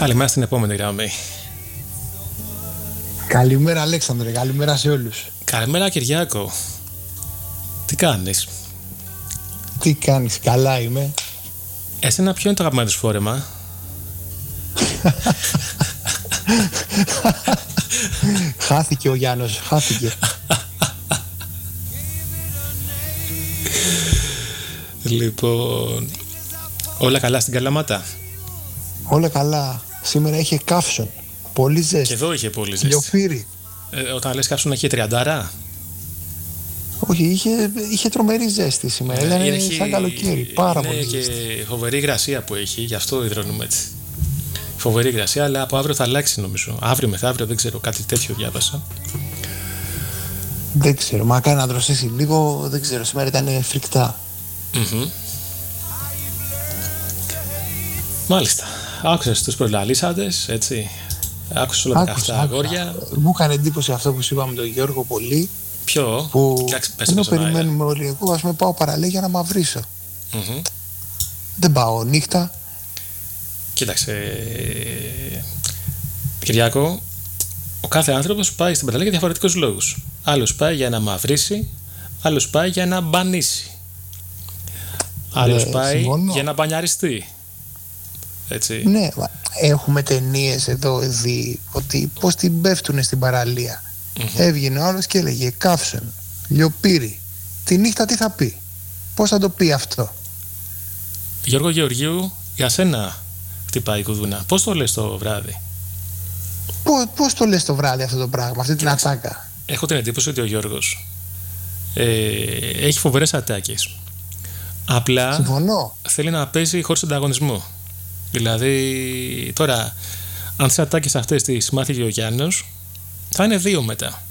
Καλημέρα στην επόμενη γραμμή. Καλημέρα Αλέξανδρε, καλημέρα σε όλους. Καλημέρα Κυριάκο. Τι κάνεις? Τι κάνεις, καλά είμαι. Εσένα ποιο είναι το αγαπημένο σου φόρεμα? Χάθηκε ο Γιάννος, χάθηκε. Λοιπόν, όλα καλά στην Καλαμάτα? Όλα καλά. Σήμερα είχε καύσον. Πολύ ζέστη. Και εδώ είχε πολύ ζέστη. Λιοφύρι. Όταν λες καύσον είχε 30. Όχι, είχε τρομερή ζέστη σήμερα. Ήταν σαν καλοκαίρι. Πάρα πολύ ζέστη. Και φοβερή υγρασία που έχει, γι' αυτό υδρώνουμε έτσι. Φοβερή υγρασία, αλλά από αύριο θα αλλάξει νομίζω. Αύριο μεθαύριο, δεν ξέρω, κάτι τέτοιο διάβασα. Δεν ξέρω, μακάρι να δροσίσει λίγο, δεν ξέρω. Σήμερα ήταν φρικτά. Mm-hmm. Μάλιστα. Άκουσες τους προλαλήσαντες, έτσι. Άκουσες όλα αυτά αγόρια. Μου έκανε εντύπωση αυτό που σου είπαμε τον Γιώργο πολύ. Ποιο? Που ενώ περιμένουμε όλοι, εγώ ας πούμε πάω παραλία για να μαυρίσω. Mm-hmm. Δεν πάω νύχτα. Κοίταξε, Κυριάκο, ο κάθε άνθρωπος πάει στην παραλία για διαφορετικούς λόγους. Άλλος πάει για να μαυρίσει, άλλος πάει για να μπανίσει, άλλος πάει για να μπανιαριστεί. Έτσι. Ναι, έχουμε ταινίες εδώ δει ότι πως την πέφτουνε στην παραλία. Mm-hmm. Έβγαινε ο άλλος και έλεγε καύσον, λιοπύρι. Τη νύχτα τι θα πει? Πώς θα το πει αυτό? Γιώργο Γεωργίου, για σένα χτυπάει η κουδούνα. Πώς το λες το βράδυ? Πώς το λες το βράδυ αυτό το πράγμα, αυτή την ατάκα? Έχω την εντύπωση ότι ο Γιώργος έχει φοβερές ατάκες. Απλά συμφωνώ. Θέλει να παίζει χωρίς ανταγωνισμό. Δηλαδή τώρα αν τις ατάκες αυτές τις μάθει ο Γιάννος, θα είναι 2 μετά.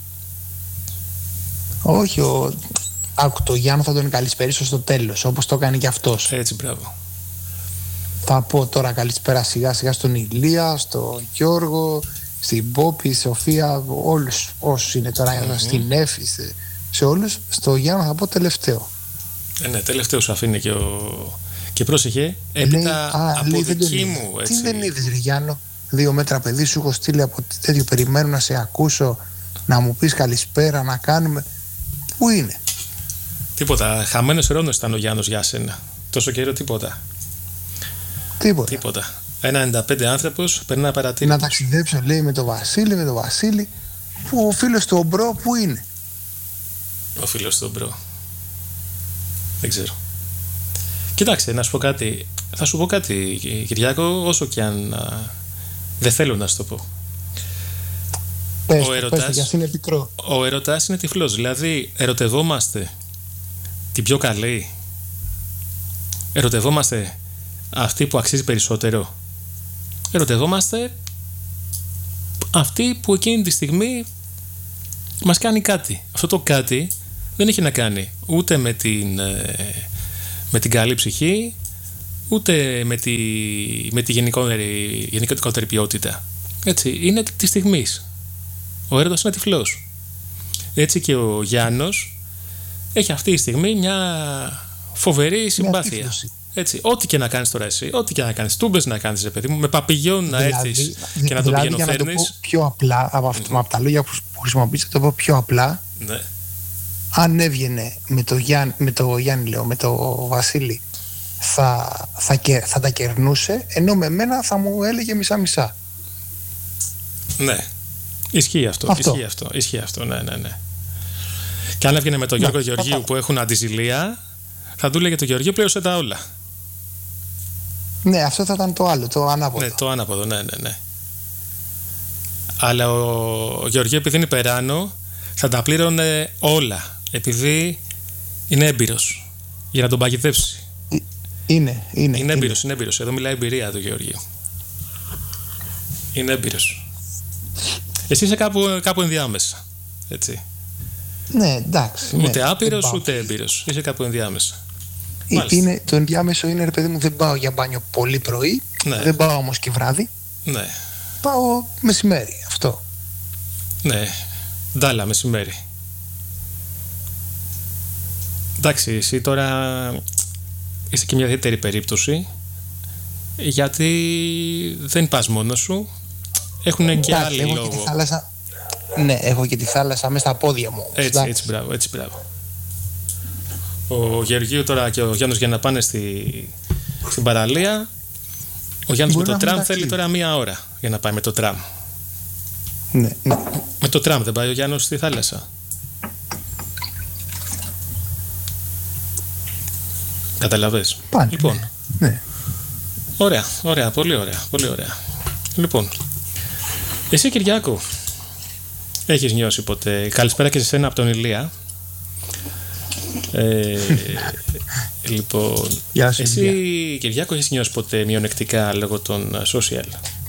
Όχι, άκου, το Γιάννο θα τον καλησπερίσω στο τέλος, όπως το κάνει και αυτός. Έτσι, μπράβο. Θα πω τώρα καλησπέρα σιγά σιγά στον Ηλία, στον Γιώργο, στην Πόπη, στη Σοφία, όλους όσους είναι τώρα, στην Έφη, σε όλους. Στο Γιάννο θα πω τελευταίο. Ναι, τελευταίο σου αφήνει και πρόσεχε. Έπειτα από δική μου. Έτσι. Τι δεν είδες ρε Γιάννο? 2 μέτρα παιδί σου έχω στείλει από τέτοιο, περιμένω να σε ακούσω, να μου πεις καλησπέρα, να κάνουμε. Πού είναι? Τίποτα, χαμένος χρόνος ήταν ο Γιάννος για σένα. Τόσο καιρό τίποτα. Τίποτα. Ένα 95 άνθρωπος περνά παρατήρητος. Να ταξιδέψω λέει με τον Βασίλη, που ο φίλος του Ομπρό που είναι? Ο φίλος του Ομπρό. Δεν ξέρω. Κοιτάξτε, να σου πω κάτι. Θα σου πω κάτι, Κυριάκο, όσο και αν δεν θέλω να σου το πω. Πες, είναι πικρό. Ο ερωτάς είναι τυφλός. Δηλαδή, ερωτευόμαστε την πιο καλή? Ερωτευόμαστε αυτή που αξίζει περισσότερο? Ερωτευόμαστε αυτή που εκείνη τη στιγμή μας κάνει κάτι? Αυτό το κάτι δεν έχει να κάνει ούτε με την καλή ψυχή, ούτε με τη γενικότερη ποιότητα. Έτσι, είναι τη στιγμής. Ο έρωτας είναι τυφλός. Έτσι και ο Γιάννος έχει αυτή τη στιγμή μια φοβερή συμπάθεια. Έτσι, ό,τι και να κάνεις τώρα εσύ, ό,τι και να κάνεις, τούμπες να κάνεις, παιδί μου, με παπηγιόν να έρθεις και να τον πηγαίνω φέρνεις. Για να το πω πιο απλά, από τα λόγια που χρησιμοποιείς, το πω πιο απλά. Ναι. Αν έβγαινε με το Βασίλη, θα τα κερνούσε, ενώ με μένα θα μου έλεγε μισά-μισά. Ναι. Ισχύει αυτό. Ναι. Και αν έβγαινε με τον Γιώργο Γεωργίου που έχουν αντιζηλία, θα του λέγε το Γεωργίου πλήρωσε τα όλα. Ναι, αυτό θα ήταν το άλλο, το ανάποδο. Ναι, το ανάποδο, ναι. Αλλά ο Γεωργίου, επειδή είναι υπεράνω, θα τα πλήρωνε όλα. Επειδή είναι έμπειρος. Για να τον παγιδεύσει. Είναι έμπειρος. Εδώ μιλάει εμπειρία του Γεωργίου. Είναι έμπειρος. Εσύ είσαι κάπου ενδιάμεσα. Έτσι. Ναι, εντάξει. Ούτε άπειρος ούτε έμπειρος. Είσαι κάπου ενδιάμεσα. Το ενδιάμεσο είναι, ρε παιδί μου, δεν πάω για μπάνιο πολύ πρωί. Ναι. Δεν πάω όμως και βράδυ. Ναι. Πάω μεσημέρι. Αυτό. Ναι. Ντάλα μεσημέρι. Εντάξει, εσύ τώρα είσαι και μια ιδιαίτερη περίπτωση. γιατί δεν πας μόνος σου. Έχουν και άλλοι λόγο. Ναι, έχω και τη θάλασσα μέσα στα πόδια μου. Έτσι, μπράβο. Ο Γεωργίου τώρα και ο Γιάννος για να πάνε στην παραλία. Ο Γιάννης με το τραμ θέλει τώρα 1 ώρα για να πάει με το τραμ. Ναι. Με το τραμ δεν πάει ο Γιάννος στη θάλασσα? Καταλαβες? Πάνε, λοιπόν. Ναι. Ωραία, πολύ ωραία. Λοιπόν, εσύ Κυριάκο, έχεις νιώσει ποτέ? Καλησπέρα και σε σένα από τον Ηλία. Λοιπόν, εσύ Κυριάκο, έχεις νιώσει ποτέ μειονεκτικά λόγω των social?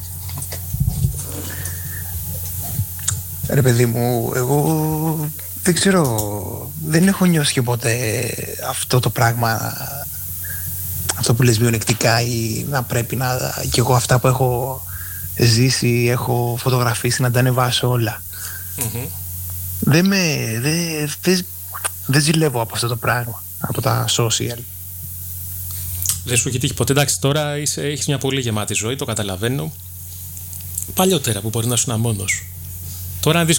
Ρε παιδί μου, εγώ δεν ξέρω, δεν έχω νιώσει και ποτέ αυτό το πράγμα, αυτό που λες μειονεκτικά, ή να πρέπει να, κι εγώ αυτά που έχω ζήσει, έχω φωτογραφίσει, να τα ανεβάσω όλα. Mm-hmm. Δεν ζηλεύω από αυτό το πράγμα, από τα social. Δεν σου έχει τύχει ποτέ? Εντάξει, τώρα έχεις μια πολύ γεμάτη ζωή, το καταλαβαίνω. Παλιότερα που μπορεί να ήσουν μόνος. Τώρα είναι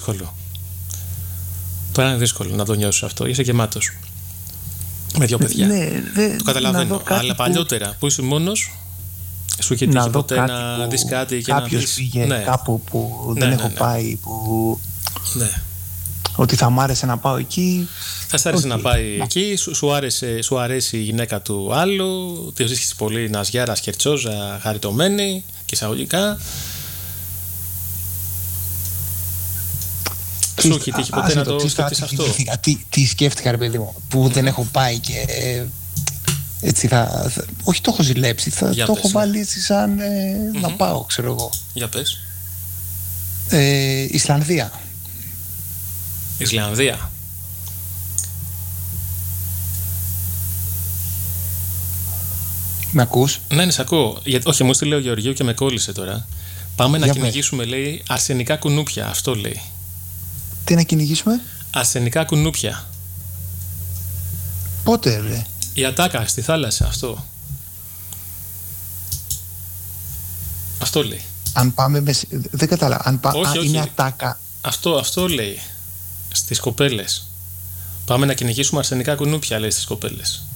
δύσκολο να το νιώσεις αυτό. Είσαι γεμάτος με 2 παιδιά. Το καταλαβαίνω. Αλλά παλιότερα που είσαι μόνος, σου είχε τύχει ποτέ να δεις κάτι και κάποιος να πεις? πήγε κάπου που δεν έχω πάει, που ότι θα μ' άρεσε να πάω εκεί. Θα σ' άρεσε να πάει εκεί, σου αρέσει η γυναίκα του άλλου, τη βρίσκεις πολύ ναζιάρα, σκερτσόζα, χαριτωμένη και εισαγωγικά. Σου έχει τύχει ποτέ να το σκεφτείς αυτό? Τι σκέφτηκα, ρε παιδί μου, που δεν έχω πάει και έτσι όχι, το έχω ζηλέψει, το έχω βάλει έτσι σαν να πάω, ξέρω εγώ. Για πες. Ισλανδία. Με ακούς? Ναι, σε ακούω. Όχι, μου στείλε ο Γεωργίου και με κόλλησε τώρα. Πάμε να κυνηγήσουμε, λέει, αρσενικά κουνούπια. Αυτό λέει. Τι να κυνηγήσουμε? Αρσενικά κουνούπια. Πότε, ρε? Η ατάκα στη θάλασσα, αυτό. Αυτό λέει. Αν πάμε δεν κατάλαβα. Όχι. Είναι ατάκα. Αυτό λέει. Στις κοπέλες. Πάμε να κυνηγήσουμε αρσενικά κουνούπια, λέει, στις κοπέλες.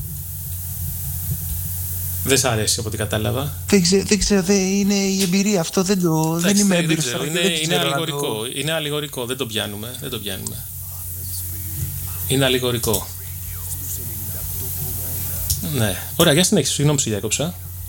Δεν σ' αρέσει από ό,τι κατάλαβα? Δεν ξέρω, είναι η εμπειρία αυτό, δεν είμαι έμπειρος. Είναι αλληγορικό, δεν το πιάνουμε. Είναι αλληγορικό. Ναι. Ωραία, για συνέχισε, συγγνώμη που διάκοψα.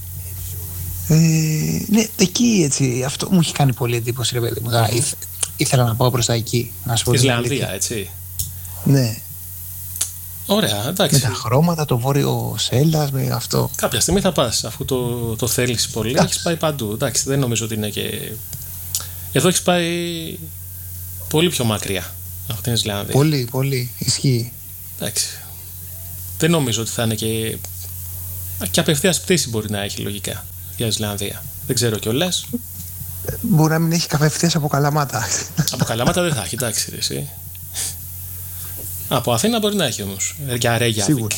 Ναι, εκεί έτσι, αυτό μου έχει κάνει πολύ εντύπωση, ρε παιδί μου. Ήθελα να πάω προς τα εκεί, να σου πω. Ισλανδία, έτσι. Ναι. Ωραία, εντάξει. Με τα χρώματα, το βόρειο Σέλλας, με αυτό. Κάποια στιγμή θα πας, αφού το θέλεις πολύ. Έχεις πάει παντού. Εντάξει, δεν νομίζω ότι είναι και. Εδώ έχεις πάει πολύ πιο μακριά από την Ισλανδία. Πολύ, πολύ. Ισχύει. Εντάξει. Δεν νομίζω ότι θα είναι και. Και απευθείας πτήση μπορεί να έχει λογικά για Ισλανδία. Δεν ξέρω κιόλας. Μπορεί να μην έχει απευθείας από Καλαμάτα. Από Καλαμάτα δεν θα έχει, εντάξει, εσύ. Από Αθήνα μπορεί να έχει όμως. Για Ρέγιαβικ.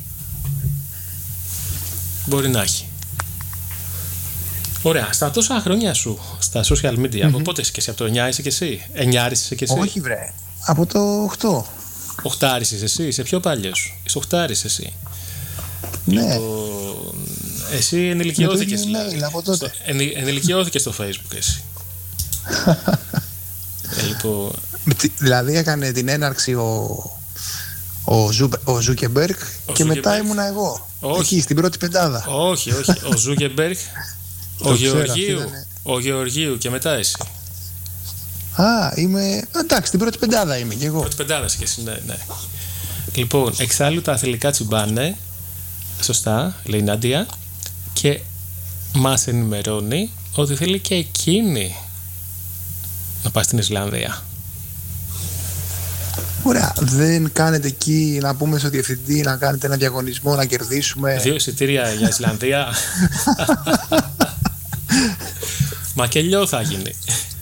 Μπορεί να έχει. Ωραία. Στα τόσα χρόνια σου στα social media, από πότε είσαι και εσύ? Από το 9 είσαι και εσύ? 9 είσαι και εσύ? Όχι, βρε. Από το 8. 8 είσαι εσύ? Είσαι πιο παλιός? Είσαι 8 εσύ? Ναι. Εσύ ενηλικιώθηκες δηλαδή. Ενηλικιώθηκες στο Facebook εσύ. Δηλαδή έκανε την έναρξη ο Ζούκεμπεργκ και μετά ήμουνα εγώ. Εκεί στην πρώτη πεντάδα. Όχι. Ο Ζούκεμπεργκ, ο Γεωργίου και μετά εσύ. Εντάξει, στην πρώτη πεντάδα είμαι και εγώ. Πρώτη πεντάδα και εσύ, ναι. Λοιπόν, εξάλλου τα θηλυκά τσιμπάνε. Σωστά, λέει η Νάντια. Και μας ενημερώνει ότι θέλει και εκείνη να πάει στην Ισλανδία. Ωραία, δεν κάνετε εκεί να πούμε στο διευθυντή να κάνετε ένα διαγωνισμό να κερδίσουμε 2 εισιτήρια για Ισλανδία? Μακελιό θα γίνει.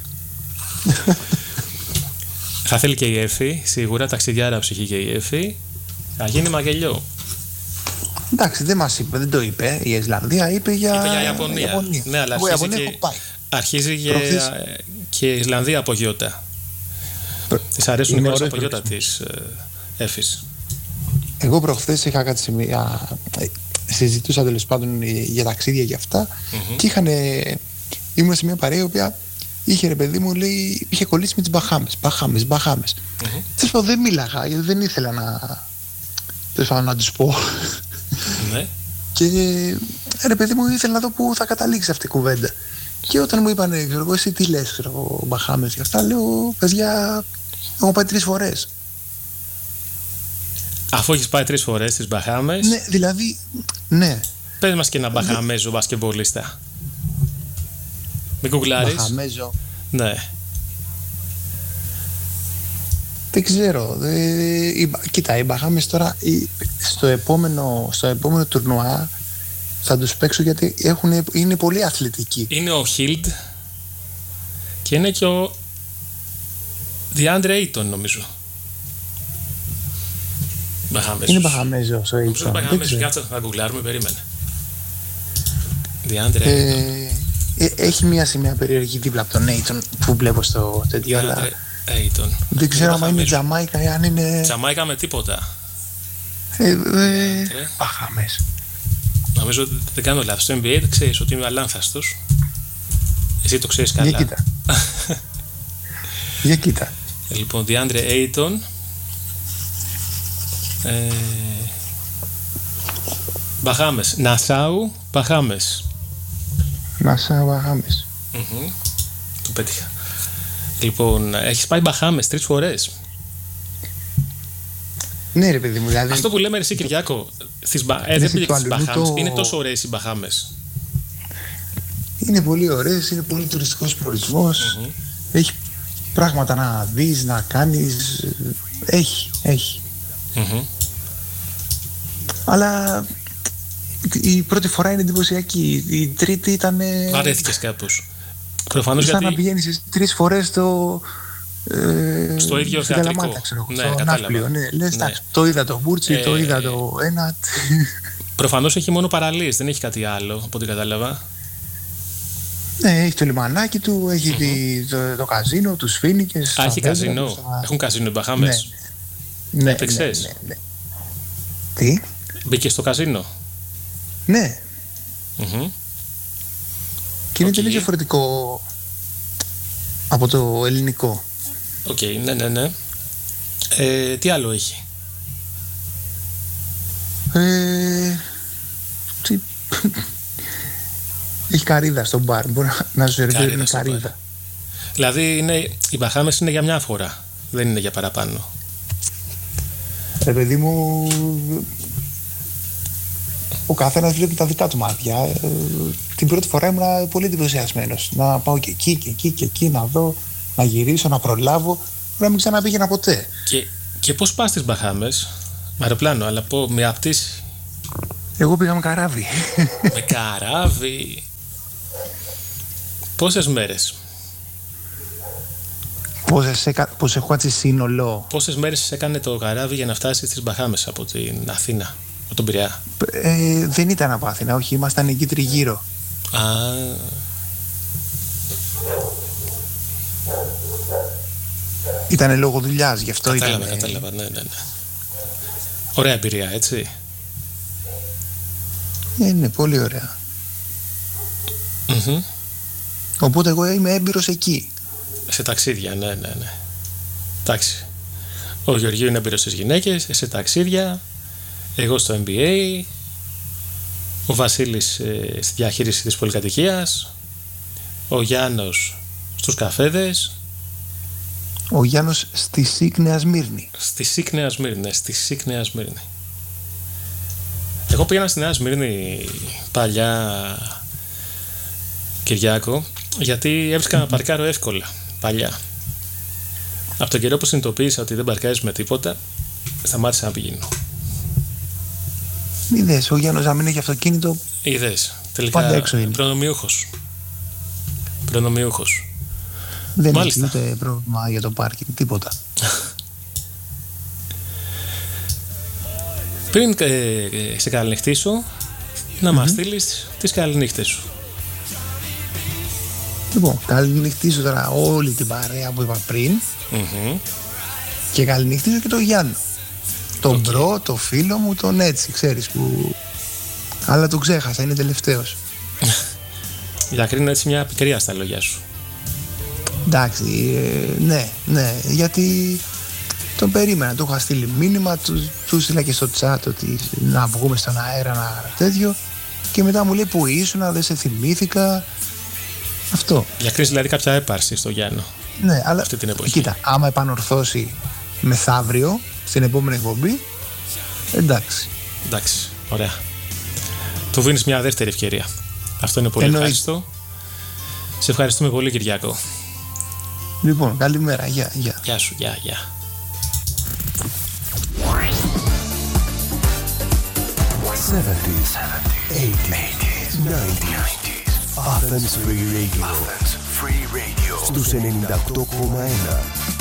Θα θέλει και η Εφη, σίγουρα, ταξιδιάρα ψυχή και η Εφη. Θα γίνει μακελιό. Εντάξει, δεν το είπε η Ισλανδία, είπε για Ιαπωνία. Ναι, αλλά αρχίζει και η Ισλανδία από γιώτα. Της αρέσουν οι χώρες από γιώτα της Έφης. Εγώ προχθές είχα κάτι σε μια... συζητούσα τέλος πάντων για ταξίδια και αυτά και ήμουν σε μια παρέα η οποία είχε, ρε παιδί μου, λέει, είχε κολλήσει με τις Μπαχάμες. Τέλος πάντων δεν μίλαγα γιατί δεν ήθελα να τους πω. Ναι. Και ρε παιδί μου, ήθελα να δω πού θα καταλήξει αυτή η κουβέντα. Και όταν μου είπαν, εγώ, εσύ τι λες, Μπαχάμες και αυτά, λέω, παιδιά, έχω πάει 3 φορές. Αφού έχεις πάει 3 φορές στις Μπαχάμες. Ναι, δηλαδή, ναι. Πες μας και ένα Μπαχαμέζο μπασκετμπολίστα. Μην κουκλάρεις. Μπαχαμέζο. Ναι. Δεν ξέρω. Κοίτα, οι Μπαχάμες τώρα στο επόμενο τουρνουά θα τους παίξω γιατί είναι πολύ αθλητικοί. Είναι ο Χίλντ και είναι και ο DeAndre Ayton, νομίζω. Μπαχαμέζος. Είναι Μπαχαμέζος ο Ayton. Μπαχαμέζος, κάτσε να γκουγκλάρουμε, περίμενε. DeAndre Ayton. Έχει μια σημαία περίεργη δίπλα από τον Ayton που βλέπω στο τέτοιο, αλλά δεν ξέρω αν είναι Τζαμάικα ή αν είναι... Τζαμάικα με τίποτα. Μπαχάμες. Νομίζω ότι δεν κάνω λάθος. Στο NBA ξέρεις ότι είμαι αλάνθαστος. Εσύ το ξέρεις καλά. Για κοίτα. Λοιπόν, DeAndre Ayton. Μπαχάμες. Νασάου, Μπαχάμες. Το πέτυχα. Λοιπόν, έχεις πάει Μπαχάμες 3 φορές. Ναι, ρε παιδί μου, δηλαδή. Αυτό που λέμε εσύ, Κυριάκο, δεν πήγε στις Μπαχάμες. Είναι τόσο ωραίες οι Μπαχάμες. Είναι πολύ ωραίες, είναι πολύ τουριστικός προορισμός. Έχει πράγματα να δεις, να κάνεις. Έχει. Αλλά η πρώτη φορά είναι εντυπωσιακή. Η τρίτη ήταν. Βαρέθηκες κάπως. Προφανώς γιατί. Σαν να πηγαίνεις 3 φορές στο ίδιο θεατρικό. Ναι, κατάλαβα. Ναι, λες, ναι. Το είδα το Μπούρτσι, το είδα το ένα. Προφανώς έχει μόνο παραλίες, δεν έχει κάτι άλλο, από ό,τι κατάλαβα. Ναι, έχει το λιμανάκι του, έχει το καζίνο, τους φοίνικες. Έχει καζίνο. Έχουν καζίνο οι Μπαχάμες. Ναι. Έπαιξες. Ναι. Τι? Μπήκες στο καζίνο. Ναι. Και είναι τελείως διαφορετικό από το ελληνικό. Οκ, ναι. Τι άλλο έχει? Έχει καρύδα στο μπαρ. Μπορεί να σου σερβίρουν καρύδα. Δηλαδή οι Μπαχάμες είναι για μια φορά. Δεν είναι για παραπάνω. Παιδί μου, ο καθένας βλέπει τα δικά του μάτια. Την πρώτη φορά ήμουν πολύ εντυπωσιασμένος. Να πάω και εκεί, να δω, να γυρίσω, να προλάβω. Να μην ξαναπήγαινα ποτέ. Και πώς πας στις Μπαχάμες? Με αεροπλάνο, αλλά με απτήσει. Εγώ πήγα με καράβι. Με καράβι. Πόσες μέρες? Πώς έχω έτσι σύνολο? Πόσες μέρες έκανε το καράβι για να φτάσει στις Μπαχάμες από την Αθήνα, από τον Πειραιά? Δεν ήταν από Αθήνα, όχι, ήμασταν εκεί τριγύρω. Ήτανε λόγω δουλειάς, γι' αυτό Κατάλαβα, ναι. Ωραία εμπειρία, έτσι. Είναι πολύ ωραία. Οπότε εγώ είμαι έμπειρος εκεί. Σε ταξίδια, ναι. Εντάξει. Ο Γεωργίου είναι έμπειρος στις γυναίκες, σε ταξίδια. Εγώ στο MBA. Ο Βασίλης στη διαχείριση της πολυκατοικίας. Ο Γιάννος στους καφέδες. Ο Γιάννος στη ΣΥΚ Νέα Σμύρνη. Στη ΣΥΚ Νέα Σμύρνη. Εγώ πήγαινα στη Νέα Σμύρνη παλιά, Κυριάκο, γιατί έβρισκα να παρκάρω εύκολα παλιά. Από τον καιρό που συνειδητοποίησα ότι δεν παρκάρεις με τίποτα, σταμάτησα να πηγαίνω. Είδες, ο Γιάννος να μην έχει αυτοκίνητο. Είδες, τελικά προνομιούχος. Δεν έχει ούτε πρόβλημα για το πάρκινγκ, τίποτα. Πριν σε καληνυχτήσω, να μας στείλεις τις καληνύχτες σου. Λοιπόν, καληνυχτήσω τώρα όλη την παρέα που είπα πριν και καληνυχτήσω και τον Γιάννο. Τον μπρο, το φίλο μου, τον έτσι, ξέρεις που... Αλλά τον ξέχασα, είναι τελευταίος. Για κρίνω έτσι μια πικρία στα λόγια σου. Εντάξει, ναι, γιατί τον περίμενα, του είχα στείλει μήνυμα, του στείλα και στο chat ότι να βγούμε στον αέρα, να τέτοιο, και μετά μου λέει που ήσουν, δεν σε θυμήθηκα. Αυτό. Διακρίνεις δηλαδή κάποια έπαρση στο Γιάννο. Ναι, αλλά αυτή την εποχή. Κοίτα, άμα επανορθώσει μεθαύριο στην επόμενη εκπομπή, εντάξει, ωραία. Του δίνεις μια δεύτερη ευκαιρία. Αυτό είναι πολύ ευχάριστο. Σε ευχαριστούμε πολύ, Κυριάκο. Λοιπόν, καλημέρα, γεια. Γεια σου, γεια. 70s, 80s, 90s. Athens Free Radio. Στους 98,1.